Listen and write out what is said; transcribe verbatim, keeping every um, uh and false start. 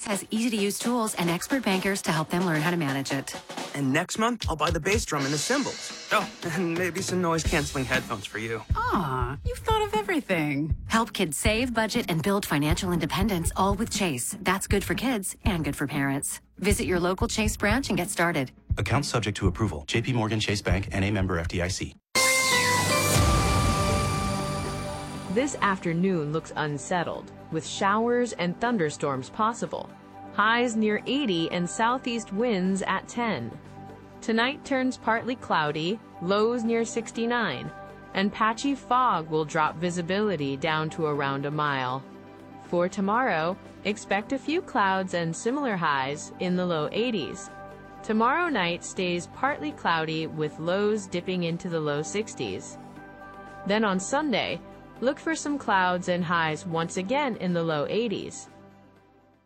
has easy-to-use tools and expert bankers to help them learn how to manage it. And next month, I'll buy the bass drum and the cymbals. Oh, and maybe some noise-canceling headphones for you. Aw, you've thought of everything. Help kids save, budget, and build financial independence, all with Chase. That's good for kids and good for parents. Visit your local Chase branch and get started. Account subject to approval. J P Morgan Chase Bank, N A member F D I C. This afternoon looks unsettled, with showers and thunderstorms possible. Highs near eighty and southeast winds at ten. Tonight turns partly cloudy, lows near sixty-nine, and patchy fog will drop visibility down to around a mile. For tomorrow, expect a few clouds and similar highs in the low eighties. Tomorrow night stays partly cloudy with lows dipping into the low sixties. Then on Sunday, look for some clouds and highs once again in the low eighties.